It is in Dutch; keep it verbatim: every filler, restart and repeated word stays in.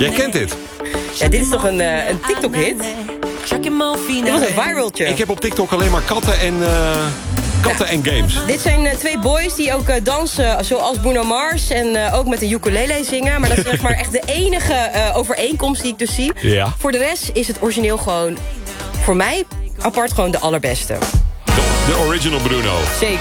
Jij kent dit? Ja, dit is toch een, uh, een TikTok-hit? Dit was een viraltje. Ik heb op TikTok alleen maar katten en, uh, katten ja. en games. Dit zijn uh, twee boys die ook uh, dansen zoals Bruno Mars... en uh, ook met de ukulele zingen. Maar dat is zeg maar echt de enige uh, overeenkomst die ik dus zie. Ja. Voor de rest is het origineel gewoon... voor mij apart gewoon de allerbeste. De, de original Bruno. Zeker.